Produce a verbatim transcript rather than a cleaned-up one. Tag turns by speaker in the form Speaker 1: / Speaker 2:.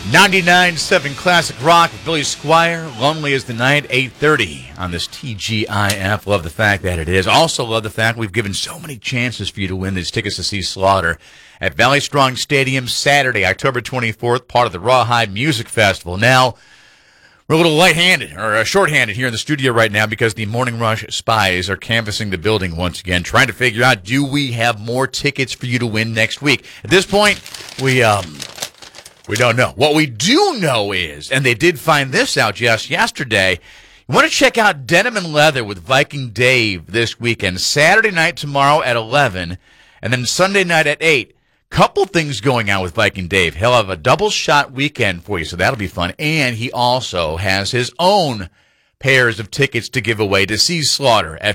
Speaker 1: ninety-nine point seven Classic Rock with Billy Squier, Lonely as the Night, eight thirty on this T G I F. Love the fact that it is. Also love the fact we've given so many chances for you to win these tickets to see Slaughter at Valley Strong Stadium Saturday, October twenty-fourth, part of the Rawhide Music Festival. Now, we're a little light-handed, or uh, short-handed here in the studio right now because the Morning Rush spies are canvassing the building once again, trying to figure out, do we have more tickets for you to win next week? At this point, we, um... We don't know. What we do know is, and they did find this out just yesterday, you want to check out Denim and Leather with Viking Dave this weekend. Saturday night tomorrow at eleven, and then Sunday night at eight. Couple things going on with Viking Dave. He'll have a double shot weekend for you, so that'll be fun. And he also has his own pairs of tickets to give away to see Slaughter at